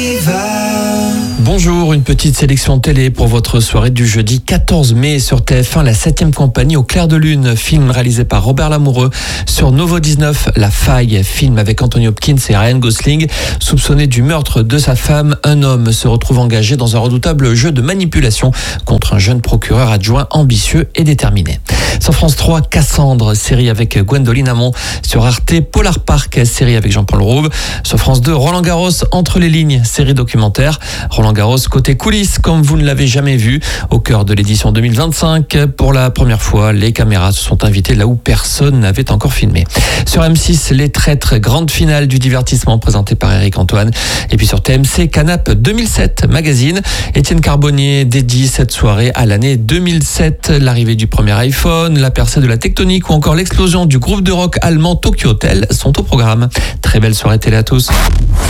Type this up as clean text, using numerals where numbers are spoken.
Bonjour, une petite sélection télé pour votre soirée du jeudi 14 mai sur TF1, la 7e compagnie au clair de lune, film réalisé par Robert Lamoureux. Sur Novo 19, La Faille, film avec Anthony Hopkins et Ryan Gosling. Soupçonné du meurtre de sa femme, un homme se retrouve engagé dans un redoutable jeu de manipulation contre un jeune procureur adjoint ambitieux et déterminé. Sur France 3, Cassandre, série avec Gwendoline Amon. Sur Arte, Polar Park, série avec Jean-Paul Rouve. Sur France 2, Roland Garros, Entre les lignes, série documentaire. Roland Garros côté coulisses, comme vous ne l'avez jamais vu. Au cœur de l'édition 2025, pour la première fois, les caméras se sont invitées là où personne n'avait encore filmé. Sur M6, Les Traîtres, grande finale du divertissement présentée par Eric Antoine. Et puis sur TMC, Canap 2007 magazine. Étienne Carbonnier dédie cette soirée à l'année 2007, l'arrivée du premier iPhone, la percée de la tectonique ou encore l'explosion du groupe de rock allemand Tokyo Hotel sont au programme. Très belle soirée télé à tous.